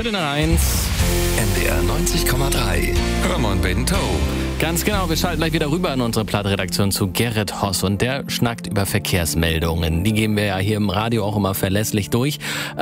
Viertel nach 1. NDR 90,3. Hörmann Bento. Ganz genau, wir schalten gleich wieder rüber in unsere Plattredaktion zu Gerrit Hoss und der schnackt über Verkehrsmeldungen. Die geben wir ja hier im Radio auch immer verlässlich durch.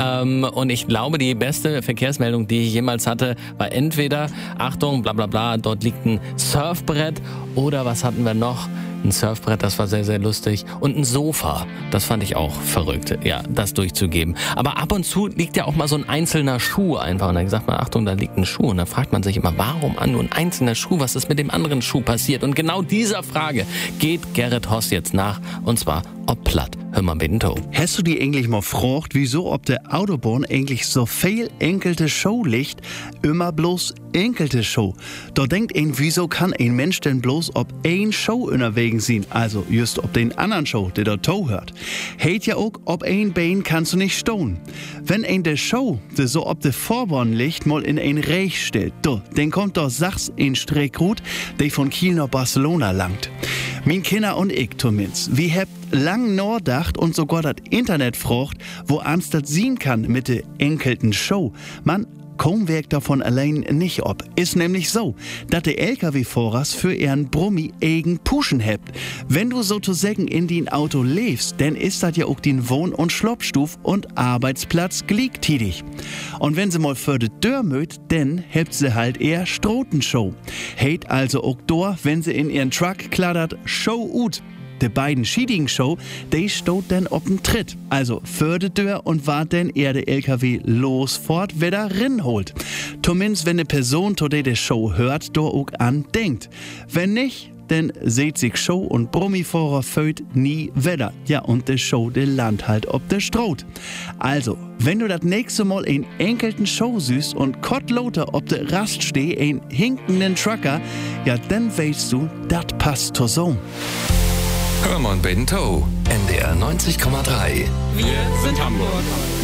Und ich glaube, die beste Verkehrsmeldung, die ich jemals hatte, war entweder, Achtung, bla bla bla, dort liegt ein Surfbrett oder was hatten wir noch? Ein Surfbrett, das war sehr, sehr lustig. Und ein Sofa, das fand ich auch verrückt, ja, das durchzugeben. Aber ab und zu liegt ja auch mal so ein einzelner Schuh einfach. Und dann sagt man, Achtung, da liegt ein Schuh. Und dann fragt man sich immer, warum nur ein einzelner Schuh? Was ist mit dem anderen Schuh passiert? Und genau dieser Frage geht Gerrit Hoss jetzt nach. Und zwar, ob platt. Hör mal Bento. Hast du die eigentlich mal gefragt, wieso ob der Autobahn eigentlich so viel enkelte Show liegt? Immer bloß enkelte Show. Da denkt ein, wieso kann ein Mensch denn bloß ob ein Show unterwegs sein? Also just ob den anderen Show, der da to hört. Heit ja auch, ob ein Bein kannst du nicht stohen. Wenn ein der Show, der so ob der Vorbahn liegt, mal in ein Reich stellt, dann kommt da Sachs in Streckrut, der von Kiel nach Barcelona langt. Min Kinder und ich zumindest, wir habt lang nachgedacht und sogar das Internet fragt, wo ans das sehen kann mit der enkelten Show. Man, kaum wirkt davon allein nicht ob. Ist nämlich so, dass der LKW-Fahrers für ihren Brummi eigen Puschen hebt. Wenn du sozusagen in den Auto lebst, dann ist das ja auch den Wohn- und Schlopstuf und Arbeitsplatz gleichzeitig. Und wenn sie mal für die Tür mögt, dann hebt sie halt eher Strotenshow. Heit also auch da, wenn sie in ihren Truck kladdert, Show ut. Die beiden schiedigen Show, die steht dann ob'n Tritt. Also für die Tür und wart dann eher der LKW losfort, wieder rinholt. Zumindest wenn eine Person, zu der die Show hört, da auch an denkt. Wenn nicht, dann seht sich Show und Brummifahrer föt nie wieder. Ja, und die Show, die landet halt ob der Stroh. Also, wenn du das nächste Mal in enkelten Show süßt und kottloter ob der Rast steh, ein hinkenden Trucker, ja, dann weißt du, das passt zur Song. Hörmann Bento. NDR 90,3. Wir sind Hamburg.